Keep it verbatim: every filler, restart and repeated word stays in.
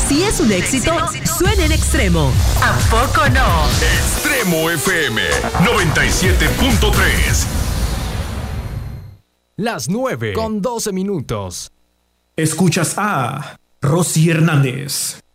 Si es un éxito, suena en Extremo. ¿A poco no? Extremo F M noventa y siete punto tres. Las nueve con doce minutos. Escuchas a Rosy Hernández.